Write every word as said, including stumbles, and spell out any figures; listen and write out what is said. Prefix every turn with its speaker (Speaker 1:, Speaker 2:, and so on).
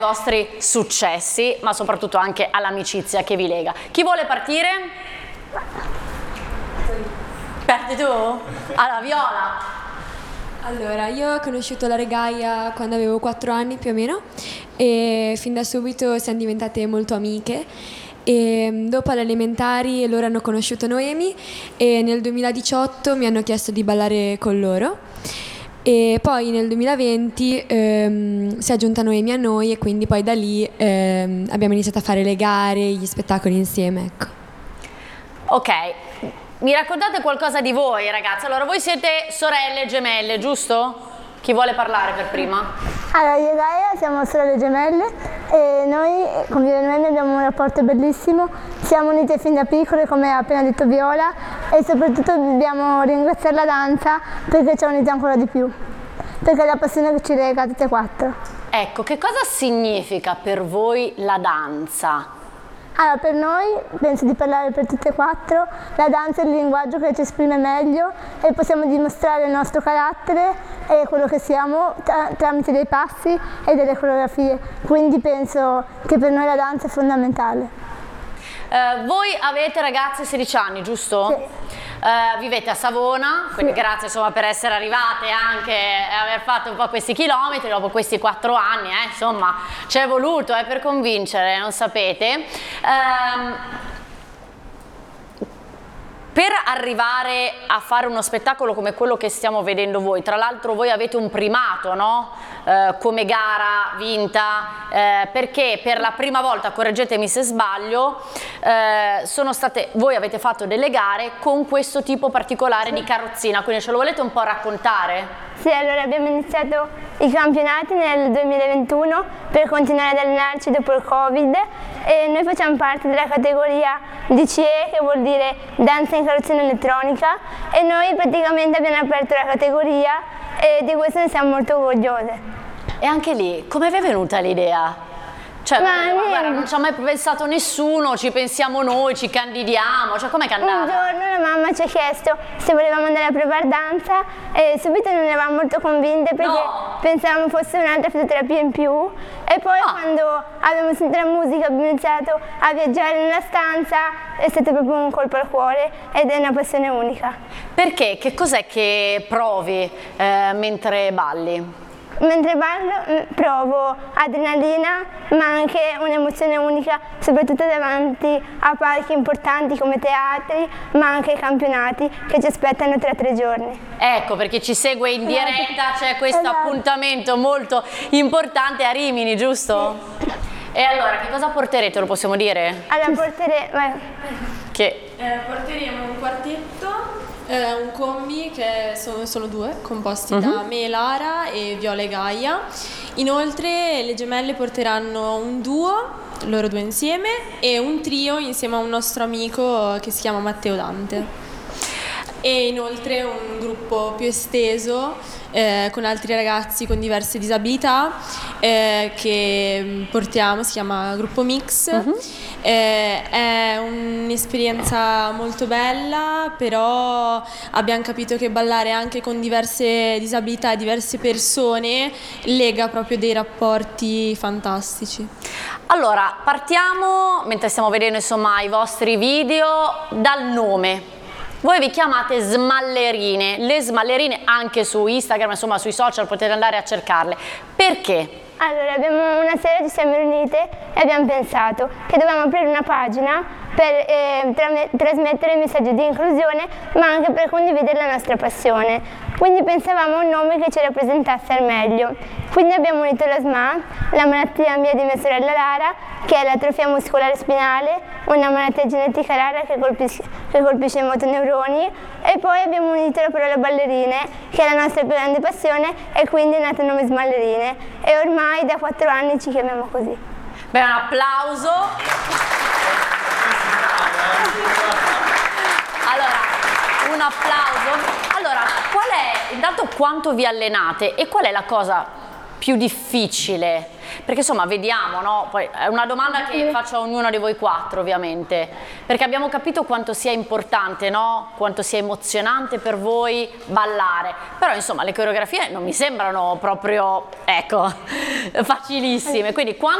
Speaker 1: I vostri successi, ma soprattutto anche all'amicizia che vi lega. Chi vuole partire? Parti tu? Allora, Viola.
Speaker 2: Allora, io ho conosciuto la Regaia quando avevo quattro anni più o meno e fin da subito siamo diventate molto amiche. E dopo alle elementari loro hanno conosciuto Noemi e nel duemiladiciotto mi hanno chiesto di ballare con loro. E poi nel duemilaventi ehm, si è aggiunta Noemi a noi e quindi poi da lì ehm, abbiamo iniziato a fare le gare, gli spettacoli insieme, ecco.
Speaker 1: Ok, mi raccontate qualcosa di voi ragazzi. Allora, voi siete sorelle gemelle, giusto? Chi vuole parlare per prima?
Speaker 3: Allora, io e Gaia siamo sorelle gemelle e noi con Viola e Noemi abbiamo un rapporto bellissimo, siamo unite fin da piccole come ha appena detto Viola e soprattutto dobbiamo ringraziare la danza perché ci ha unite ancora di più, perché è la passione che ci lega tutte e quattro.
Speaker 1: Ecco, che cosa significa per voi la danza?
Speaker 3: Allora, per noi, penso di parlare per tutte e quattro, la danza è il linguaggio che ci esprime meglio e possiamo dimostrare il nostro carattere e quello che siamo tra tramite dei passi e delle coreografie, quindi penso che per noi la danza è fondamentale.
Speaker 1: Eh, voi avete ragazze sedici anni, giusto?
Speaker 3: Sì.
Speaker 1: Uh, vivete a Savona, quindi sì. Grazie insomma per essere arrivate anche e aver fatto un po' questi chilometri dopo questi quattro anni, eh, insomma ci è voluto eh, per convincere, non sapete. Um, Per arrivare a fare uno spettacolo come quello che stiamo vedendo voi, tra l'altro voi avete un primato, no? Eh, come gara vinta, eh, perché per la prima volta, correggetemi se sbaglio, eh, sono state, voi avete fatto delle gare con questo tipo particolare sì. di carrozzina, quindi ce lo volete un po' raccontare?
Speaker 3: Sì, allora abbiamo iniziato i campionati nel duemilaventuno per continuare ad allenarci dopo il Covid e noi facciamo parte della categoria D C E, che vuol dire danza in carrozzina elettronica, e noi praticamente abbiamo aperto la categoria e di questo ne siamo molto orgogliose.
Speaker 1: E anche lì, come vi è venuta l'idea? Cioè, ma guarda, non ci ha mai pensato nessuno, ci pensiamo noi, ci candidiamo, cioè com'è che è andata?
Speaker 3: Un giorno la mamma ci ha chiesto se volevamo andare a provare danza e subito non eravamo molto convinte perché
Speaker 1: no.
Speaker 3: pensavamo fosse un'altra fisioterapia in più e poi ah. quando abbiamo sentito la musica abbiamo iniziato a viaggiare nella stanza, è stato proprio un colpo al cuore ed è una passione unica.
Speaker 1: Perché? Che cos'è che provi eh, mentre balli?
Speaker 3: Mentre ballo provo adrenalina ma anche un'emozione unica, soprattutto davanti a palchi importanti come teatri ma anche campionati che ci aspettano tra tre giorni.
Speaker 1: Ecco, perché ci segue in diretta, c'è questo esatto. appuntamento molto importante a Rimini, giusto? Sì. E allora, che cosa porterete, lo possiamo dire?
Speaker 3: Allora, porteremo...
Speaker 4: Che? Eh, porteremo un quartetto. Eh, un combi che sono, sono due, composti uh-huh. da me, Lara e Viola e Gaia. Inoltre le gemelle porteranno un duo, loro due insieme, e un trio insieme a un nostro amico che si chiama Matteo Dante. E inoltre un gruppo più esteso eh, con altri ragazzi con diverse disabilità eh, che portiamo, si chiama Gruppo Mix. Uh-huh. eh, è un'esperienza molto bella, però abbiamo capito che ballare anche con diverse disabilità e diverse persone lega proprio dei rapporti fantastici.
Speaker 1: Allora, partiamo, mentre stiamo vedendo insomma i vostri video, dal nome. Voi vi chiamate Smallerine, le Smallerine anche su Instagram, insomma sui social potete andare a cercarle. Perché?
Speaker 3: Allora, abbiamo una sera ci siamo riunite e abbiamo pensato che dovevamo aprire una pagina per eh, tra trasmettere messaggi di inclusione ma anche per condividere la nostra passione. Quindi pensavamo a un nome che ci rappresentasse al meglio. Quindi abbiamo unito la S M A, la malattia mia di mia sorella Lara, che è l'atrofia muscolare spinale, una malattia genetica rara che colpisce, che colpisce i motoneuroni, e poi abbiamo unito la parola ballerine, che è la nostra più grande passione, e quindi è nato il nome Smallerine. E ormai da quattro anni ci chiamiamo così.
Speaker 1: Beh, un applauso. Allora, un applauso. Allora, qual è, intanto quanto vi allenate e qual è la cosa più difficile? Perché insomma vediamo, no? Poi è una domanda che faccio a ognuno di voi quattro ovviamente, perché abbiamo capito quanto sia importante, no? Quanto sia emozionante per voi ballare, però insomma le coreografie non mi sembrano proprio, ecco, facilissime, quindi quanto